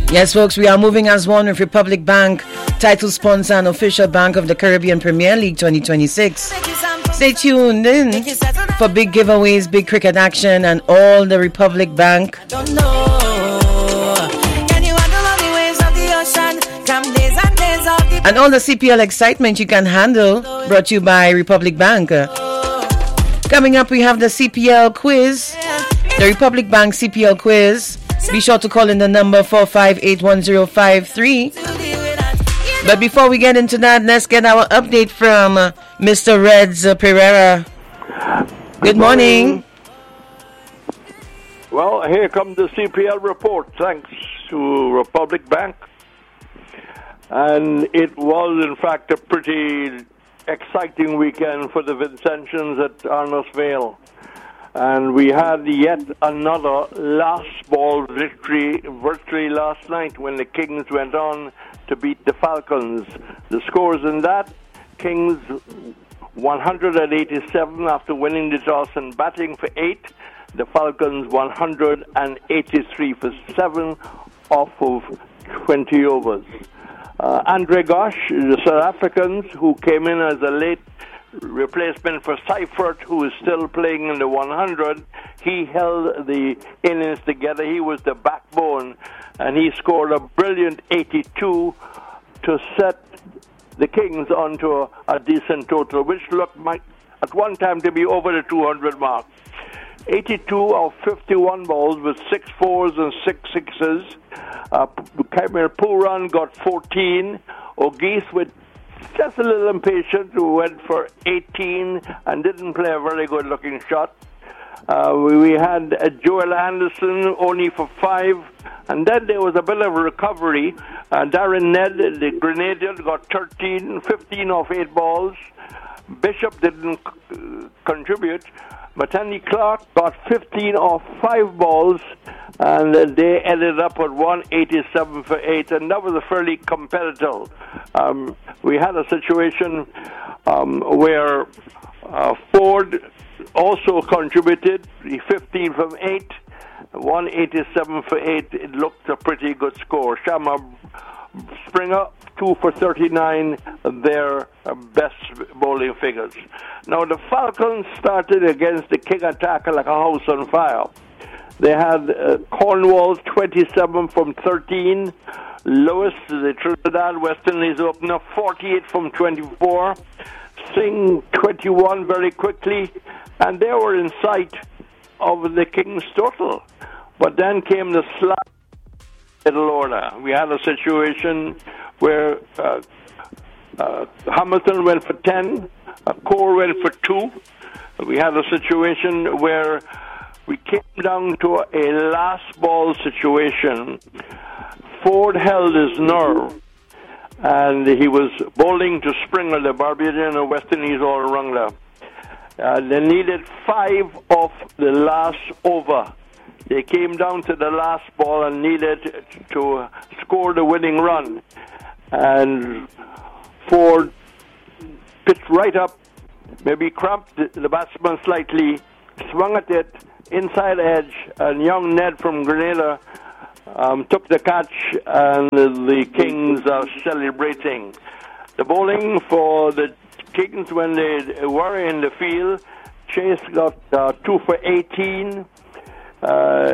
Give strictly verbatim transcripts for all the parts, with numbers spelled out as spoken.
Yes, folks, we are moving as one with Republic Bank, title sponsor and official bank of the Caribbean Premier League twenty twenty-six. Stay tuned in for big giveaways, big cricket action, and all the Republic Bank. And all the C P L excitement you can handle, brought to you by Republic Bank. Coming up, we have the C P L quiz, the Republic Bank C P L quiz. Be sure to call in the number four five eight one zero five three. But before we get into that, let's get our update from uh, Mister Reds uh, Pereira. Good, Good morning. morning. Well, here comes the C P L report, thanks to Republic Bank. And it was, in fact, a pretty exciting weekend for the Vincentians at Arnos Vale. And we had yet another last ball victory virtually last night when the Kings went on to beat the Falcons. The scores in that, Kings one hundred eighty-seven after winning the toss and batting for eight. The Falcons one hundred eighty-three for seven off of twenty overs. Uh, Andre Gosh, the South Africans, who came in as a late replacement for Seifert, who is still playing in the one hundred, he held the innings together. He was the backbone, and he scored a brilliant eighty-two to set the Kings onto a, a decent total, which looked like, at one time to be over the two hundred mark. eighty-two of fifty-one balls with six fours and six sixes. Uh, Kaimir Pooran got fourteen. O'Geese with just a little impatient, who went for eighteen and didn't play a very good-looking shot. Uh, we, we had uh, Joel Anderson only for five, and then there was a bit of a recovery. Uh, Darren Ned, the Grenadier, got thirteen, fifteen off eight balls. Bishop didn't uh, contribute. Matani Clark got fifteen off five balls, and they ended up at one eighty-seven for eight, and that was a fairly competitive. Um, we had a situation um, where uh, Ford also contributed, fifteen from eight, one eighty-seven for eight. It looked a pretty good score. Shama Springer, two for thirty-nine, their best bowling figures. Now, the Falcons started against the King attacker like a house on fire. They had uh, Cornwall twenty-seven from thirteen, Lewis, the Trinidad West Indies opener, forty-eight from twenty-four, Singh twenty-one very quickly, and they were in sight of the King's total. But then came the slide. Middle order. We had a situation where uh, uh, Hamilton went for ten, uh, Core went for two. We had a situation where we came down to a last ball situation. Ford held his nerve, and he was bowling to Springer, the Barbadian and West Indies all-rounder. Uh, they needed five off the last over. They came down to the last ball and needed to score the winning run. And Ford pitched right up, maybe cramped the batsman slightly, swung at it, inside edge, and young Ned from Grenada um, took the catch, and the Kings are celebrating. The bowling for the Kings when they were in the field, Chase got uh, two for eighteen, Uh,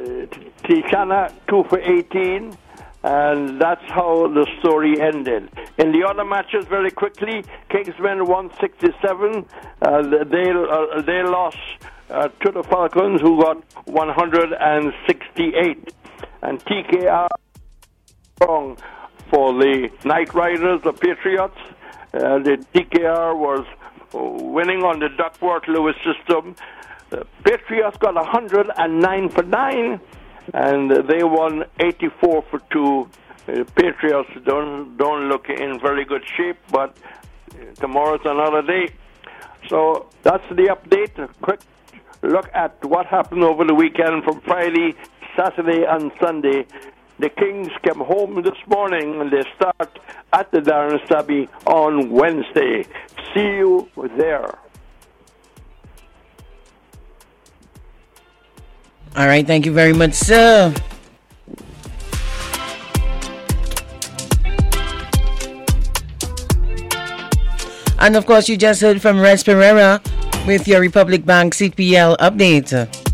Tishana two for eighteen, and that's how the story ended. In the other matches, very quickly, Kingsmen one sixty-seven. Uh, they uh, they lost uh, to the Falcons, who got one hundred sixty-eight, and T K R strong for the Knight Riders, the Patriots. Uh, the T K R was winning on the Duckworth-Lewis system. The Patriots got one hundred nine for nine, and they won eighty-four for two. The Patriots don't don't look in very good shape, but tomorrow's another day. So that's the update. A quick look at what happened over the weekend from Friday, Saturday, and Sunday. The Kings came home this morning, and they start at the Darren Stabby on Wednesday. See you there. All right, thank you very much, sir. And of course, you just heard from Res Pereira with your Republic Bank C P L update.